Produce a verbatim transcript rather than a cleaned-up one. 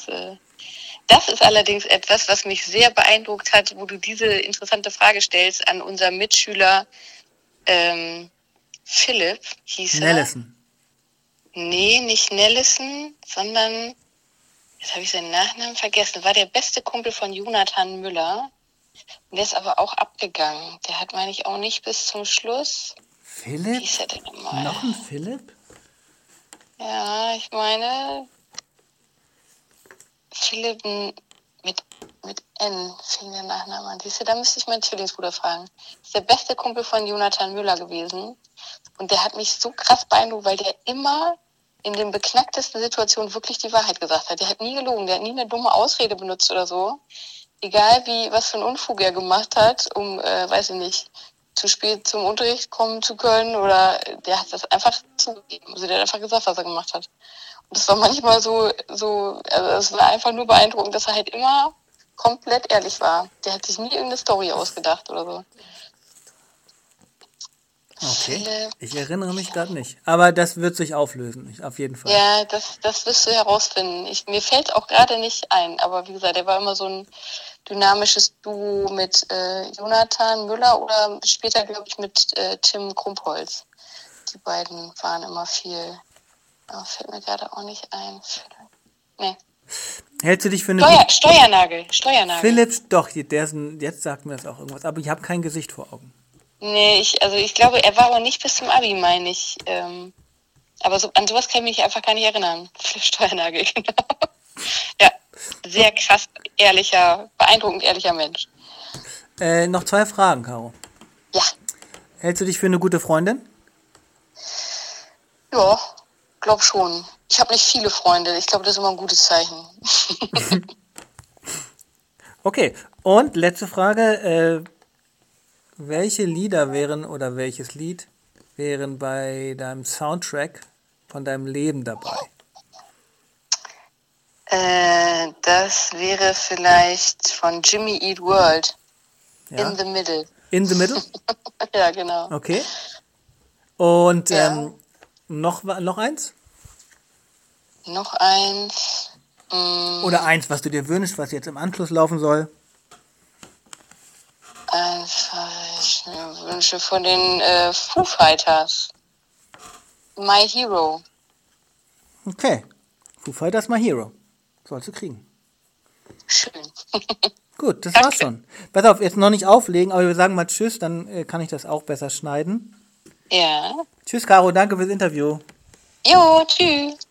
äh, das ist allerdings etwas, was mich sehr beeindruckt hat, wo du diese interessante Frage stellst an unseren Mitschüler ähm, Philipp, hieß er. Nellison. Nee, nicht Nellison, sondern, jetzt habe ich seinen Nachnamen vergessen, war der beste Kumpel von Jonathan Müller. Der ist aber auch abgegangen. Der hat, meine ich, auch nicht bis zum Schluss. Philipp? Wie hieß er denn nochmal? Noch ein Philipp? Ja, ich meine, Philipp mit, mit N fing der Nachname an. Siehst du, da müsste ich meinen Zwillingsbruder fragen. Das ist der beste Kumpel von Jonathan Müller gewesen. Und der hat mich so krass beeindruckt, weil der immer in den beknacktesten Situationen wirklich die Wahrheit gesagt hat. Der hat nie gelogen, der hat nie eine dumme Ausrede benutzt oder so. Egal wie, was für einen Unfug er gemacht hat, um, äh, weiß ich nicht, zu spät zum Unterricht kommen zu können, oder der hat das einfach zugegeben. Also der hat einfach gesagt, was er gemacht hat. Und das war manchmal so, so, also es war einfach nur beeindruckend, dass er halt immer komplett ehrlich war. Der hat sich nie irgendeine Story ausgedacht oder so. Okay, Philipp. ich erinnere mich gerade nicht. Aber das wird sich auflösen, ich, auf jeden Fall. Ja, das, das wirst du herausfinden. Ich, mir fällt auch gerade nicht ein, aber wie gesagt, der war immer so ein dynamisches Duo mit äh, Jonathan Müller oder später, glaube ich, mit äh, Tim Krumpholz. Die beiden waren immer viel. Aber fällt mir gerade auch nicht ein. Nee. Hältst du dich für eine Steuer, gute... Steuernagel, Steuernagel. Philipp, doch, der ist ein, jetzt sagt mir das auch irgendwas, aber ich habe kein Gesicht vor Augen. Nee, ich, also ich glaube, er war auch nicht bis zum Abi, meine ich. Ähm, aber so, an sowas kann ich mich einfach gar nicht erinnern. Steuernagel, genau. Ja, sehr krass, ehrlicher, beeindruckend ehrlicher Mensch. Äh, noch zwei Fragen, Caro. Ja. Hältst du dich für eine gute Freundin? Ja, glaub schon. Ich habe nicht viele Freunde. Ich glaube, das ist immer ein gutes Zeichen. Okay, und letzte Frage. Äh, welche Lieder wären oder welches Lied wären bei deinem Soundtrack von deinem Leben dabei? Äh, das wäre vielleicht von Jimmy Eat World. Ja. In the Middle. In the Middle? Ja, genau. Okay. Und Ja. ähm, noch, noch eins? Noch eins. Mm, Oder eins, was du dir wünschst, was jetzt im Anschluss laufen soll? eins, was ich mir wünsche von den äh, Foo Fighters. My Hero. Okay. Foo Fighters, My Hero. Sollst du kriegen. Schön. Gut, das war's schon. Pass auf, jetzt noch nicht auflegen, aber wir sagen mal Tschüss, dann äh, kann ich das auch besser schneiden. Ja. Tschüss, Caro, danke fürs Interview. Jo, tschüss.